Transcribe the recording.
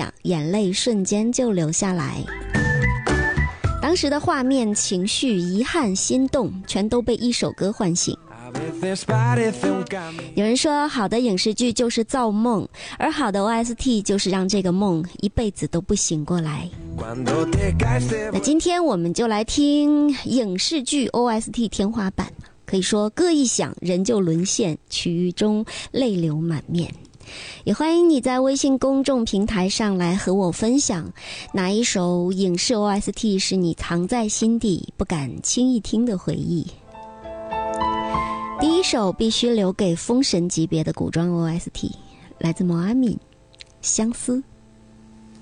响，眼泪瞬间就流下来。当时的画面、情绪、遗憾、心动，全都被一首歌唤醒。有人说，好的影视剧就是造梦，而好的 OST 就是让这个梦一辈子都不醒过来。那今天我们就来听影视剧 OST 天花板，可以说歌一响人就沦陷，曲中泪流满面。也欢迎你在微信公众平台上来和我分享，哪一首影视 OST 是你藏在心底不敢轻易听的回忆。第一首必须留给封神级别的古装 OST， 来自毛阿敏，相思。